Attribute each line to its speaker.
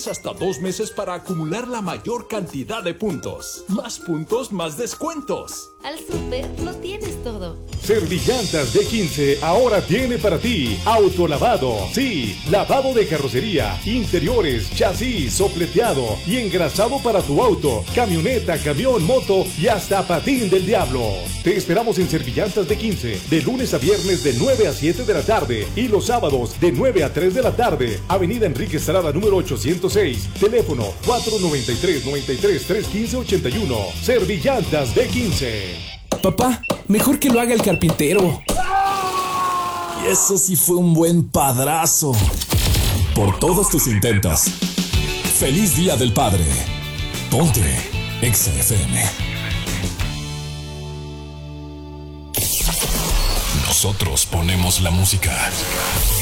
Speaker 1: Hasta 2 meses para acumular la mayor cantidad de puntos. Más puntos, más descuentos.
Speaker 2: Al Súper lo tienes todo.
Speaker 3: Servillantas D15 ahora tiene para ti autolavado. Sí, lavado de carrocería, interiores, chasis, sopleteado y engrasado para tu auto, camioneta, camión, moto y hasta patín del diablo. Te esperamos en Servillantas D15 de lunes a viernes de 9 a 7 de la tarde y los sábados de 9 a 3 de la tarde. Avenida Enrique Estrada número 806. Teléfono 493-93-315-81. Servillantas D15.
Speaker 4: Papá, mejor que lo haga el carpintero.
Speaker 5: Y eso sí fue un buen padrazo. Por todos tus intentos. Feliz Día del Padre. Ponte Exa FM. Nosotros ponemos la música.